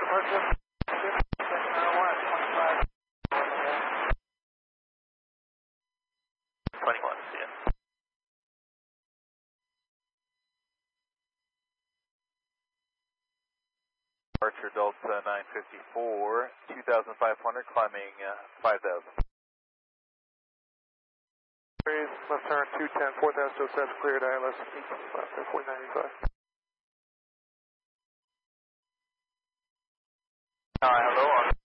departure. 21, see ya. Departure Delta 954, 2,500, climbing 5,000. Left turn 210, 4007, cleared ILS 825, 495. Hello.